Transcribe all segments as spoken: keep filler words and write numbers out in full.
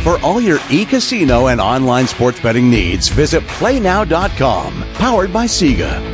For all your e-casino and online sports betting needs, visit play now dot com. Powered by Sega.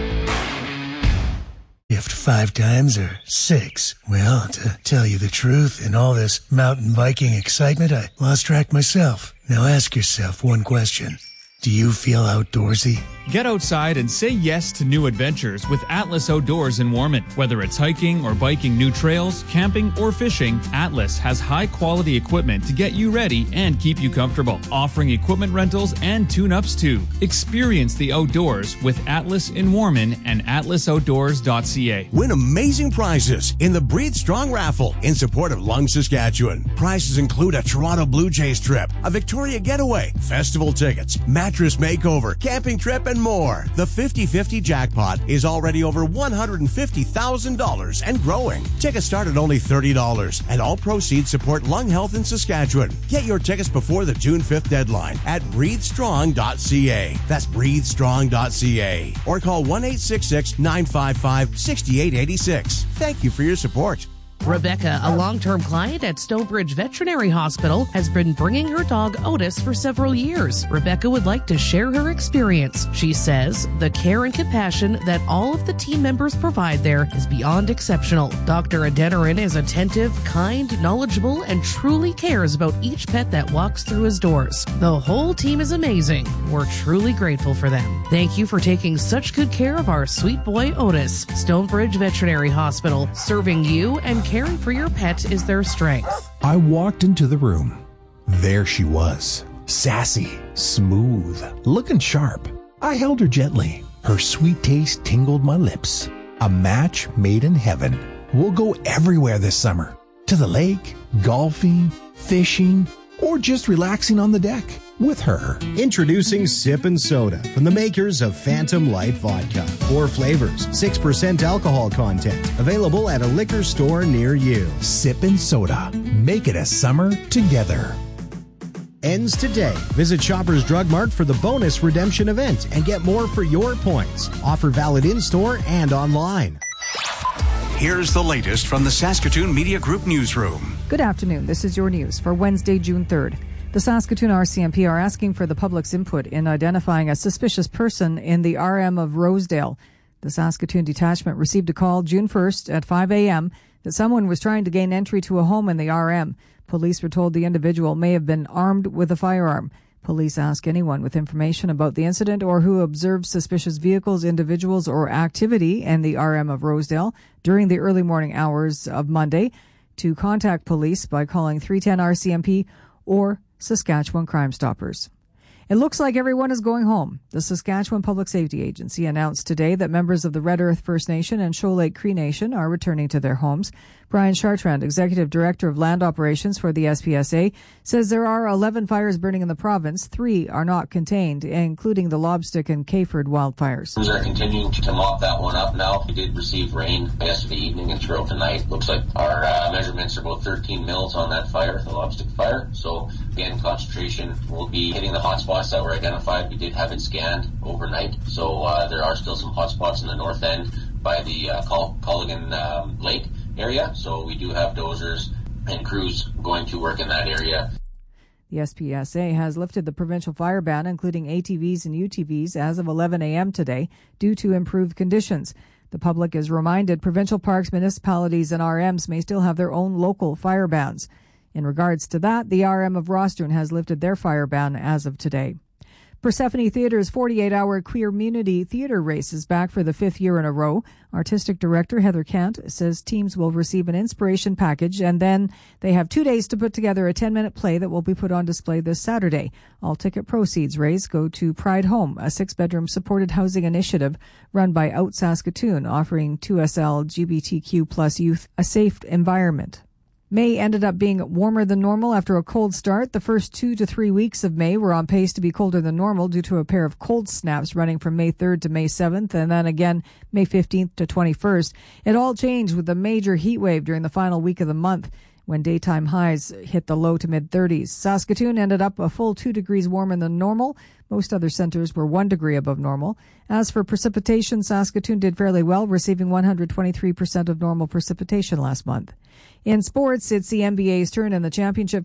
Gift five times or six? Well, to tell you the truth, in all this mountain biking excitement, I lost track myself. Now ask yourself one question. Do you feel outdoorsy? Get outside and say yes to new adventures with Atlas Outdoors in Warman. Whether it's hiking or biking new trails, camping, or fishing, Atlas has high-quality equipment to get you ready and keep you comfortable, offering equipment rentals and tune-ups too. Experience the outdoors with Atlas in Warman and atlas outdoors dot c a. Win amazing prizes in the Breathe Strong raffle in support of Lung, Saskatchewan. Prizes include a Toronto Blue Jays trip, a Victoria getaway, festival tickets, mattress makeover, camping trip, and more. The fifty-fifty jackpot is already over one hundred fifty thousand dollars and growing. Tickets start at only thirty dollars, and all proceeds support lung health in Saskatchewan. Get your tickets before the June fifth deadline at breathe strong dot c a. That's breathe strong dot c a. Or call one eight six six, nine five five, six eight eight six. Thank you for your support. Rebecca, a long-term client at Stonebridge Veterinary Hospital, has been bringing her dog Otis for several years. Rebecca would like to share her experience. She says the care and compassion that all of the team members provide there is beyond exceptional. Doctor Adeniran is attentive, kind, knowledgeable, and truly cares about each pet that walks through his doors. The whole team is amazing. We're truly grateful for them. Thank you for taking such good care of our sweet boy Otis. Stonebridge Veterinary Hospital, serving you and caring for your pet is their strength. I walked into the room. There she was, sassy, smooth, looking sharp. I held her gently. Her sweet taste tingled my lips. A match made in heaven. We'll go everywhere this summer. To the lake, golfing, fishing, or just relaxing on the deck with her. Introducing Sip and Soda from the makers of Phantom Light Vodka. Four flavors, six percent alcohol content. Available at a liquor store near you. Sip and Soda. Make it a summer together. Ends today. Visit Shoppers Drug Mart for the bonus redemption event and get more for your points. Offer valid in-store and online. Here's the latest from the Saskatoon Media Group newsroom. Good afternoon. This is your news for Wednesday, June third. The Saskatoon R C M P are asking for the public's input in identifying a suspicious person in the R M of Rosedale. The Saskatoon detachment received a call June first at five a.m. that someone was trying to gain entry to a home in the R M. Police were told the individual may have been armed with a firearm. Police ask anyone with information about the incident or who observed suspicious vehicles, individuals, or activity in the R M of Rosedale during the early morning hours of Monday to contact police by calling three ten R C M P or Saskatchewan Crime Stoppers. It looks like everyone is going home. The Saskatchewan Public Safety Agency announced today that members of the Red Earth First Nation and Shoal Lake Cree Nation are returning to their homes. Brian Chartrand, Executive Director of Land Operations for the S P S A, says there are eleven fires burning in the province. Three are not contained, including the Lobstick and Cayford wildfires. We are continuing to mop that one up now. We did receive rain yesterday evening and throughout the night. Looks like our uh, measurements are about thirteen mils on that fire, the Lobstick fire. So again, concentration will be hitting the hot spots that were identified. We did have it scanned overnight. So uh, there are still some hot spots in the north end by the uh, Col- Culligan um, Lake area. So we do have dozers and crews going to work in that area. The S P S A has lifted the provincial fire ban, including A T Vs and U T Vs, as of eleven a.m. today due to improved conditions. The public is reminded provincial parks, municipalities, and R Ms may still have their own local fire bans. In regards to that, the R M of Rosthern has lifted their fire ban as of today. Persephone Theatre's forty-eight hour Queermunity Theatre race is back for the fifth year in a row. Artistic Director Heather Kant says teams will receive an inspiration package and then they have two days to put together a ten minute play that will be put on display this Saturday. All ticket proceeds raised go to Pride Home, a six bedroom supported housing initiative run by Out Saskatoon, offering two S L G B T Q plus youth a safe environment. May ended up being warmer than normal after a cold start. The first two to three weeks of May were on pace to be colder than normal due to a pair of cold snaps running from May third to May seventh and then again May fifteenth to twenty-first. It all changed with a major heat wave during the final week of the month when daytime highs hit the low to mid-thirties. Saskatoon ended up a full two degrees warmer than normal. Most other centers were one degree above normal. As for precipitation, Saskatoon did fairly well, receiving one hundred twenty-three percent of normal precipitation last month. In sports, it's the N B A's turn in the championship